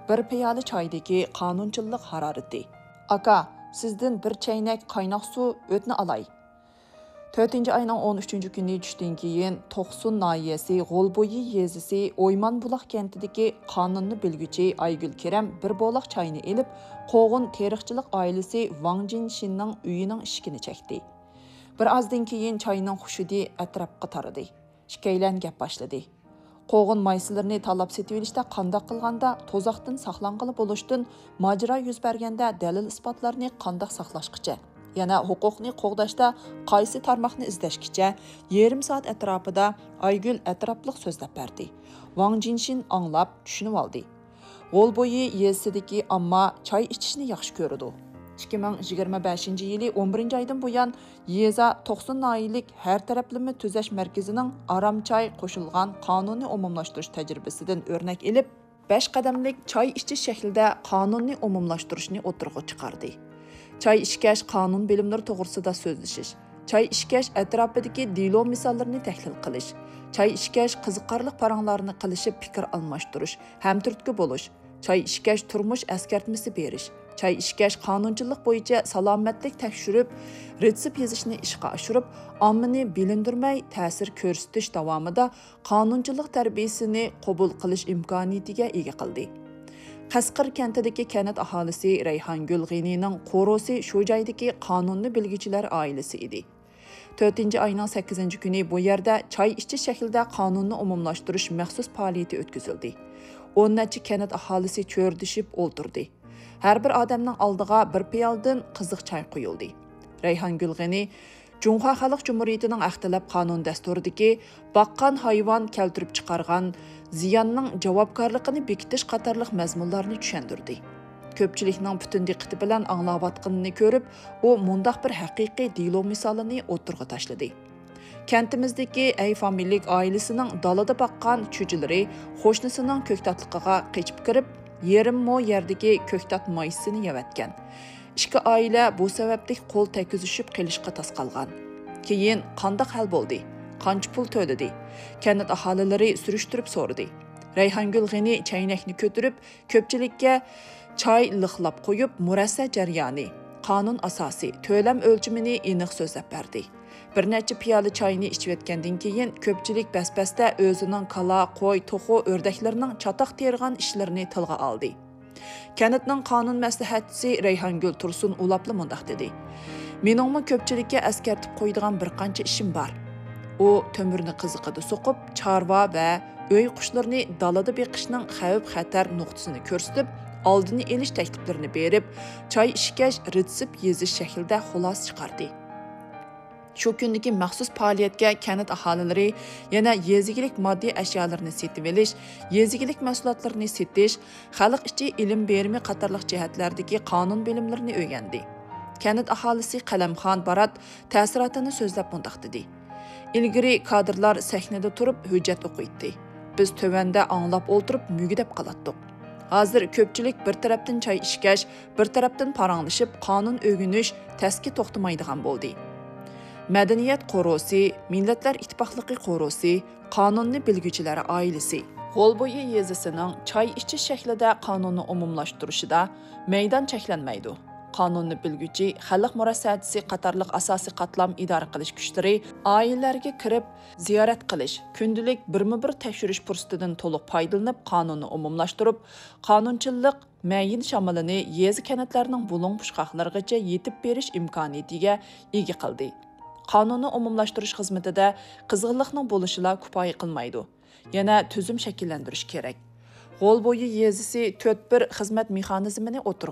bir piyola choydagi qonunchilik harorati. Aka, sizdan bir chaynak qaynoq suv o'tni olay. 4 ayning 13 kuni tushdan keyin Toqsun nahiyasi G'o'lbo'yi yezisi O'ymonbuloq kentidagi qonunni bilguchi Aygul Kerem bir bo'loq chayni elib, Qo'g'in teriqchilik oilasi Wang Jinshinning uyining eshigini chekdi. Bir ozdan keyin chayning xushidi atrofga taradi. Shikaylan gap boshladi. Qo'g'in maysilarini talab setib olishda qanday qilganda to'zoqdan saqlanqili bo'lishdan majra yuz berganda dalil isbotlarni qanday saqlashqicha, yana huquqni qo'g'dashda qaysi tarmoqni izlashkicha yarim soat atrofida Aygul atrofliq so'zlab berdi. Wang Jinshin anglab tushunib oldi. G'o'lbo'yi yezisidagi ammo choy ichishni yaxshi ko'radi. 2025 yili 11 aydan buyon Yeza Toqsun noyilik har taraflama tuzash markazining Aramchoy qo'shilgan qonuniy umumlashtirish tajribasidan o'rnak elib, 5 qadamlik choy ichish shaklida qonuniy umumlashtirishni o'tirg'a chiqardi. Choy ishkash qonun bilimlari to'g'risida so'zlashish, choy ishkash atrofidagi dilo misollarini tahlil qilish, choy ishkash qiziqarli paranglarni qilishib fikr almashtirish, hamturtki bo'lish, choy ishkash turmush askartmasi berish, choy ishkash qonunchilik bo'yicha salomatlik tekshirib, retsept yozishni ishga oshirib, ommani bilindirmay ta'sir ko'rsatish davomida qonunchilik tarbiyasini qabul qilish imkoniyatiga ega qildi. Qasqir kentidagi kanat aholisi Rayhongul G'inining qo'rosi shu joydagi qonunni bilgichilar oilasi edi. 4 ayning 8 kuni bu yerda choy ichish shaklida qonunni umumlashtirish maxsus faoliyati o'tkazildi. 10 necha kanat aholisi cho'rdishib o'ltirdi. Har bir odamning oldiga bir piyoldan qiziq choy qo'yildi. Rayhongul G'ini Jumhur Xalq Jumhuriyatining axtilab qonun dasturidagi baqqan hayvon keltirib chiqargan ziyonning javobgarligini bekitish qatorliq mazmunlarni tushundirdi. Ko'pchilikning butun diqqati bilan anglayotganini ko'rib, u mundaq bir haqiqiy dilo misolini o'tirg'a tashladi. Kentimizdagi Ay familiyalik oilasining dalada baqqan chujilari qo'shnisining ko'ktatliqiga qechib kirib, yerim mo yerdagi ko'ktat maysini yavatgan. Ikki oila bu sababli qo'l tekizishib qilishga tasqalgan. Keyin qanday hal bo'ldi? Qancha pul to'ladi? Kanat aholilari surishtirib so'radi. Rayhongul G'ini chaynakni ko'tarib, ko'pchilikka choy liqlab qo'yib, murassa jarayoni, qonun asosi, to'lam o'lchimini aniq so'zlab berdi. Bir necha piyola choyni ichib o'tgandan keyin ko'pchilik basbasda o'zining kala, qo'y, to'xu, o'rdaklarining chatoq tergan ishlarini tilga oldi. Kanatning qonun maslahatchisi Rayhongul Tursun ulapli mundaq dedi. Meningmi ko'pchilikka askartib qo'ydigan bir qancha ishim bor. U to'mirni qiziqida so'qib, chorva va uy qushlarini dalada beqishning xavf-xatar nuqtasini ko'rsatib, oldini elish takliflarini berib, choy ishkash retsept yozish shaklida xulos chiqardi. Shu kundagi maxsus faoliyatga kanat aholilari yana yezigilik moddiy ashyolarni setib olish, yezigilik mahsulotlarini setish, xalq ichi ilm berimi qatorliq jihatlardagi qonun bilimlarini o'rgandi. Kanat aholisi Qalamxon Barat ta'sirotini so'zlab mundaq dedi. Ilgari kadrlar sahnada turib hujjat o'qiydi. Biz tövanda anglab o'ltirib mugidab qolatdik. Hozir ko'pchilik bir tarafdan choy ishkash, bir tarafdan paranglashib qonun o'rganish taski to'xtamaydigan bo'ldi. Madaniyat qo'rosi, Millatlar Ittifoqligi qo'rosi, qonunni bilguchilari oilasi G'o'lbo'yi yezisining choy ichish shaklida qonunni umumlashtirishida maydon cheklanmaydi. Qonunni bilguchi, xalq murassatchisi qatorliq asosiy qatlam idora qilish kuchlari oilalarga kirib, ziyorat qilish, kundalik birma-bir tekshirish fursatidan to'liq foydalanib qonunni umumlashtirib, qonunchilik mayin shamolini yezi kanatlarining bulung pushqoqlarigacha yetib berish imkoniyatiga ega qildi. Qonunni umumlashtirish xizmatida qiziqliqning bo'lishila kifoya qilmaydi. Yana tuzum shakllantirish kerak. G'o'lbo'yi yezisi 4 xizmat mexanizmini o'tirg'a